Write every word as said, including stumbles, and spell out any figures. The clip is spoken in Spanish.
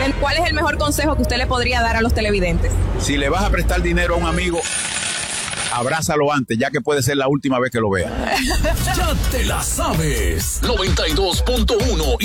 televidentes, ¿cuál es el mejor consejo que usted le podría dar a los televidentes? Si le vas a prestar dinero a un amigo, abrázalo antes, ya que puede ser la última vez que lo vea. Ya te la sabes. noventa y dos punto uno